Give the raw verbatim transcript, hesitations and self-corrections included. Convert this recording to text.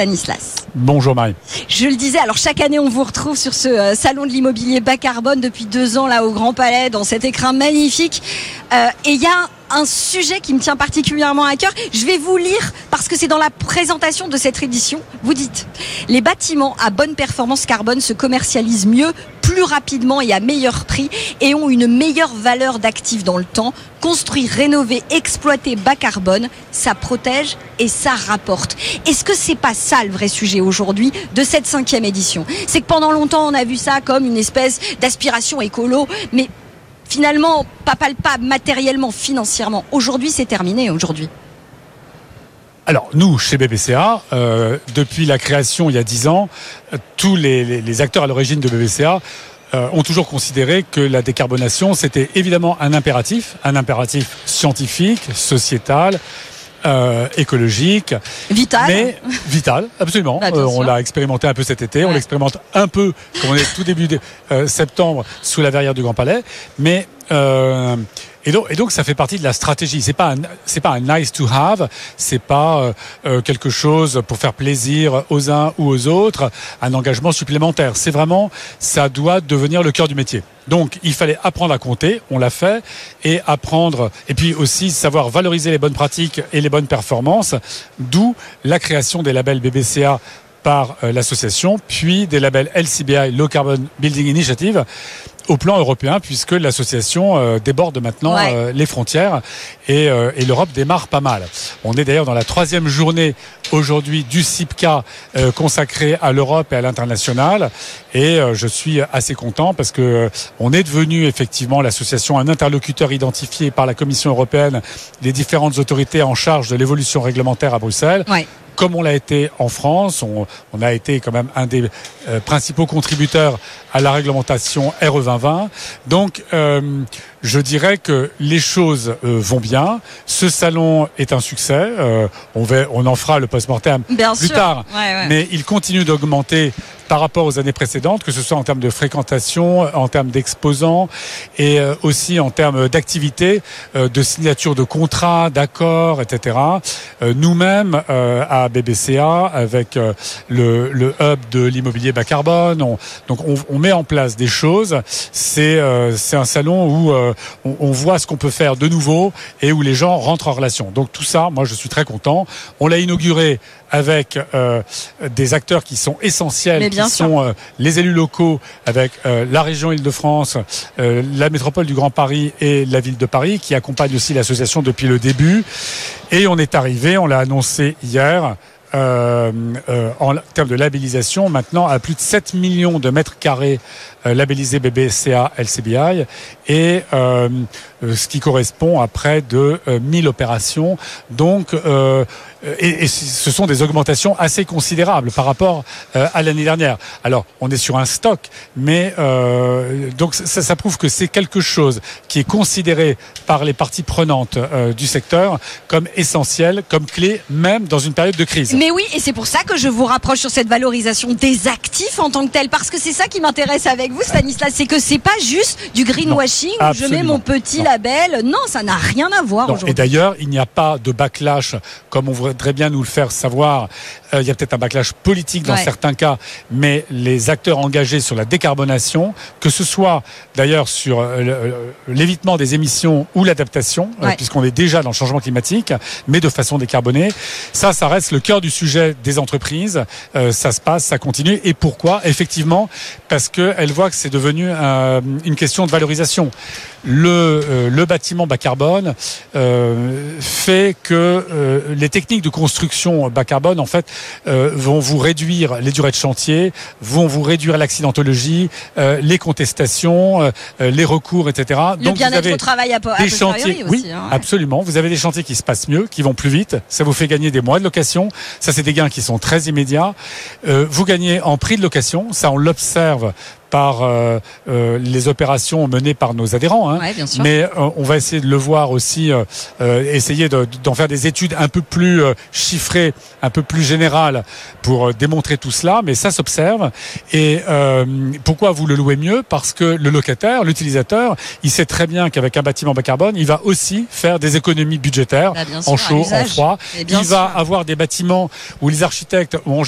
Stanislas. Bonjour Marie. Je le disais, alors chaque année on vous retrouve sur ce euh, salon de l'immobilier bas carbone depuis deux ans là au Grand Palais dans cet écrin magnifique. Euh, et il y a un sujet qui me tient particulièrement à cœur. Je vais vous lire parce que c'est dans la présentation de cette édition. Vous dites: les bâtiments à bonne performance carbone se commercialisent mieux, plus rapidement et à meilleur prix et ont une meilleure valeur d'actif dans le temps. Construire, rénover, exploiter bas carbone, ça protège et ça rapporte. Est-ce que c'est pas ça le vrai sujet aujourd'hui de cette cinquième édition? C'est que pendant longtemps on a vu ça comme une espèce d'aspiration écolo, mais finalement pas palpable matériellement, financièrement. Aujourd'hui c'est terminé aujourd'hui. Alors nous, chez B B C A, euh, depuis la création il y a dix ans, euh, tous les, les, les acteurs à l'origine de B B C A euh, ont toujours considéré que la décarbonation, c'était évidemment un impératif, un impératif scientifique, sociétal, euh, écologique. Vital. Mais vital, absolument. Bah, euh, on l'a expérimenté un peu cet été, ouais. On l'expérimente un peu, comme on est tout début de, euh, septembre, sous la verrière du Grand Palais. Mais... Euh, Et donc, et donc, ça fait partie de la stratégie. C'est pas un, c'est pas un nice to have. C'est pas euh, quelque chose pour faire plaisir aux uns ou aux autres, un engagement supplémentaire. C'est vraiment, ça doit devenir le cœur du métier. Donc, il fallait apprendre à compter. On l'a fait, et apprendre, et puis aussi savoir valoriser les bonnes pratiques et les bonnes performances. D'où la création des labels B B C A par euh, l'association, puis des labels L C B I, Low Carbon Building Initiative, au plan européen, puisque l'association euh, déborde maintenant ouais. euh, les frontières et, euh, et l'Europe démarre pas mal. On est d'ailleurs dans la troisième journée aujourd'hui du CIPCA euh, consacré à l'Europe et à l'international, et euh, je suis assez content parce que euh, on est devenu effectivement l'association un interlocuteur identifié par la Commission européenne, les différentes autorités en charge de l'évolution réglementaire à Bruxelles. Ouais. Comme on l'a été en France, on, on a été quand même un des euh, principaux contributeurs à la réglementation R E vingt vingt. Donc, euh, je dirais que les choses euh, vont bien. Ce salon est un succès. Euh, on, va, on en fera le post-mortem bien plus sûr. tard. Ouais, ouais. Mais il continue d'augmenter par rapport aux années précédentes, que ce soit en termes de fréquentation, en termes d'exposants et euh, aussi en termes d'activité, euh, de signature de contrats, d'accords, et cetera. Euh, nous-mêmes, euh, à B B C A, avec euh, le, le hub de l'immobilier bas carbone, on, donc on, on met en place des choses. C'est, euh, c'est un salon où euh, on, on voit ce qu'on peut faire de nouveau et où les gens rentrent en relation. Donc tout ça, moi je suis très content. On l'a inauguré avec euh, des acteurs qui sont essentiels, qui sont euh, les élus locaux, avec euh, la région Île-de-France, euh, la métropole du Grand Paris et la ville de Paris, qui accompagnent aussi l'association depuis le début. Et on est arrivé, on l'a annoncé hier, Euh, euh, en termes de labellisation, maintenant à plus de sept millions de mètres carrés euh, labellisés B B C A L C B I, et euh, euh, ce qui correspond à près de euh, mille opérations. Donc, euh, et, et ce sont des augmentations assez considérables par rapport euh, à l'année dernière. Alors, on est sur un stock, mais euh, donc ça, ça prouve que c'est quelque chose qui est considéré par les parties prenantes euh, du secteur comme essentiel, comme clé, même dans une période de crise. Mais oui, et c'est pour ça que je vous rapproche sur cette valorisation des actifs en tant que tel, parce que c'est ça qui m'intéresse avec vous, Stanislas, c'est que c'est pas juste du greenwashing où je mets mon petit non. label. Non, ça n'a rien à voir non. aujourd'hui. Et d'ailleurs, il n'y a pas de backlash comme on voudrait bien nous le faire savoir. Euh, il y a peut-être un backlash politique dans ouais. certains cas, mais les acteurs engagés sur la décarbonation, que ce soit d'ailleurs sur euh, l'évitement des émissions ou l'adaptation, ouais. euh, puisqu'on est déjà dans le changement climatique, mais de façon décarbonée, ça, ça reste le cœur du sujet des entreprises. Euh, ça se passe, ça continue. Et pourquoi? Effectivement, parce qu'elles voient que c'est devenu euh, une question de valorisation. Le, euh, le bâtiment bas carbone euh, fait que euh, les techniques de construction bas carbone, en fait, euh, vont vous réduire les durées de chantier, vont vous réduire l'accidentologie, euh, les contestations, euh, les recours, et cetera. Le Donc bien-être vous avez au travail à, à des chantiers, aussi, oui, hein, ouais. absolument. Vous avez des chantiers qui se passent mieux, qui vont plus vite. Ça vous fait gagner des mois de location. Ça, c'est des gains qui sont très immédiats. Euh, vous gagnez en prix de location. Ça, on l'observe par euh, euh, les opérations menées par nos adhérents, hein. Ouais, bien sûr. Mais euh, on va essayer de le voir aussi, euh, euh, essayer de, d'en faire des études un peu plus euh, chiffrées, un peu plus générales pour euh, démontrer tout cela, mais ça s'observe. Et euh, pourquoi vous le louez mieux? Parce que le locataire, l'utilisateur, il sait très bien qu'avec un bâtiment bas carbone, il va aussi faire des économies budgétaires, bah, en sûr, chaud, en froid. Il sûr. va avoir des bâtiments où les architectes ont